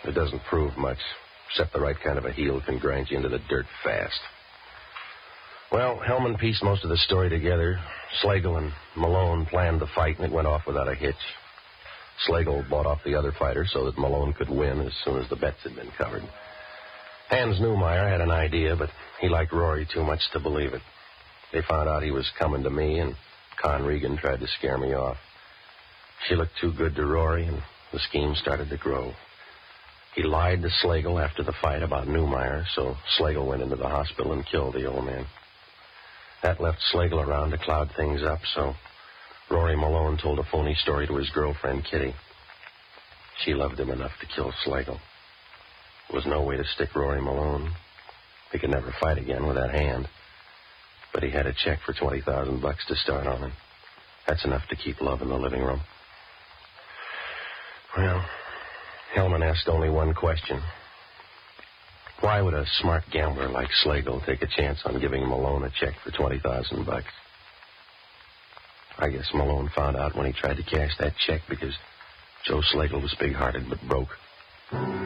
It doesn't prove much, except the right kind of a heel can grind you into the dirt fast. Well, Hellman pieced most of the story together. Slagle and Malone planned the fight, and it went off without a hitch. Slagle bought off the other fighter so that Malone could win as soon as the bets had been covered. Hans Newmeyer had an idea, but he liked Rory too much to believe it. They found out he was coming to me, and Con Regan tried to scare me off. She looked too good to Rory, and the scheme started to grow. He lied to Slagle after the fight about Newmeyer, so Slagle went into the hospital and killed the old man. That left Slagle around to cloud things up, so Rory Malone told a phony story to his girlfriend, Kitty. She loved him enough to kill Slagle. There was no way to stick Rory Malone. He could never fight again with that hand. But he had a check for $20,000 to start on, and that's enough to keep love in the living room. Well, Hellman asked only one question. Why would a smart gambler like Slagle take a chance on giving Malone a check for $20,000? I guess Malone found out when he tried to cash that check because Joe Slagle was big-hearted but broke.